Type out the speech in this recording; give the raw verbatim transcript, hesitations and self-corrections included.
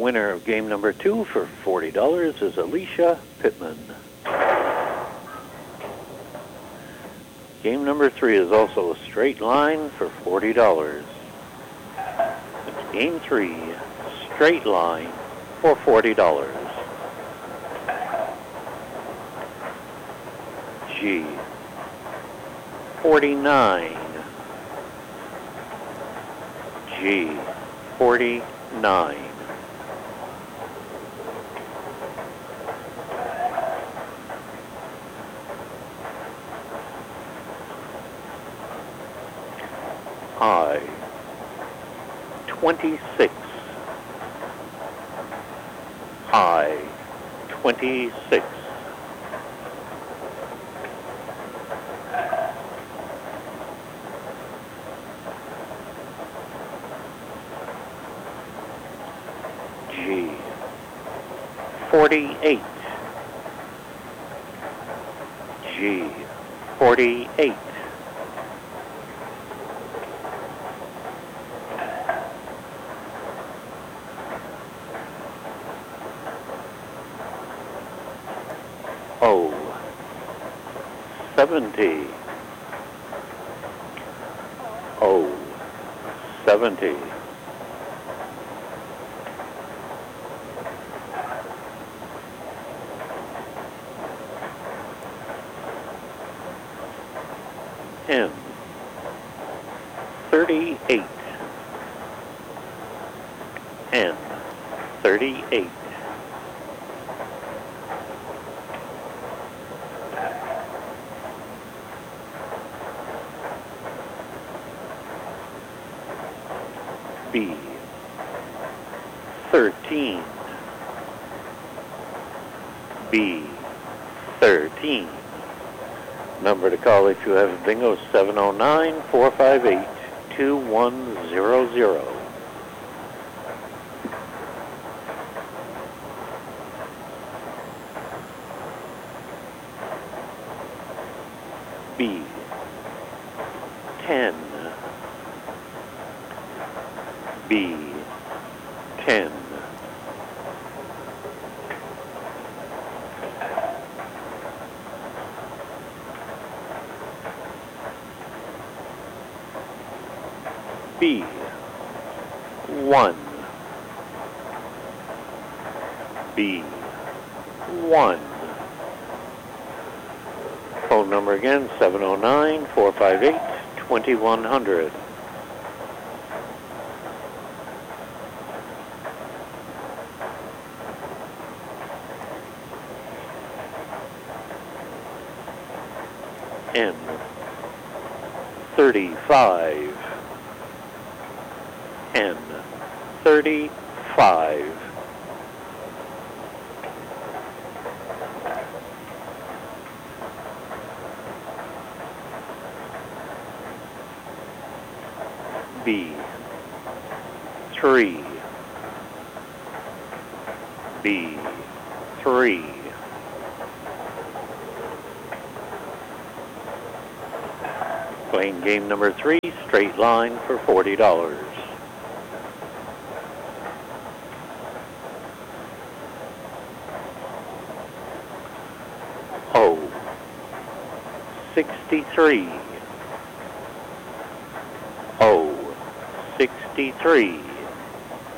winner of game number two for forty dollars is Alicia Pittman. Game number three is also a straight line for forty dollars. It's game three, straight line for forty dollars. G, forty-nine. G, forty-nine. I, twenty-six. I, twenty-six. G, forty-eight. G, forty-eight. O, seventy. O, seventy. N, thirty-eight. N, thirty-eight. B, thirteen. B, thirteen. Number to call if you have a bingo, seven oh nine, four five eight, two one zero zero. B, ten. B, ten. B, one. B, one. Phone number again, seven oh nine, four five eight, two one zero zero. N, thirty-five. N, thirty-five. B, three. B, three. Playing game number three, straight line for forty dollars. O, sixty-three. O, sixty-three.